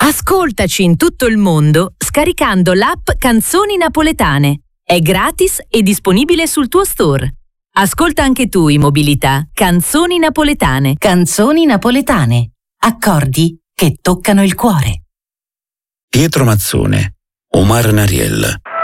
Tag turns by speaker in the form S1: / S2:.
S1: Ascoltaci in tutto il mondo scaricando l'app Canzoni Napoletane. È gratis e disponibile sul tuo store. Ascolta anche tu in mobilità Canzoni Napoletane.
S2: Canzoni Napoletane. Accordi che toccano il cuore.
S3: Pietro Mazzone, Omar Nariel.